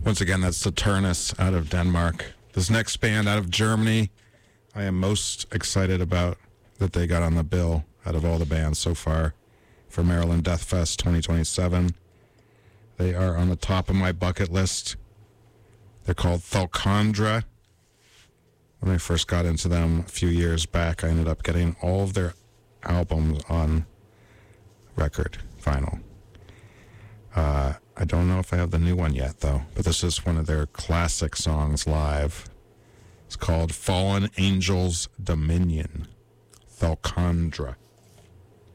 Once again, that's Saturnus out of Denmark. This next band out of Germany, I am most excited about that they got on the bill out of all the bands so far for Maryland Death Fest 2027. They are on the top of my bucket list. They're called Thalkandra. When I first got into them a few years back, I ended up getting all of their albums on record, vinyl. I don't know if I have the new one yet, though, but this is one of their classic songs live. It's called Fallen Angels Dominion, Thalkandra.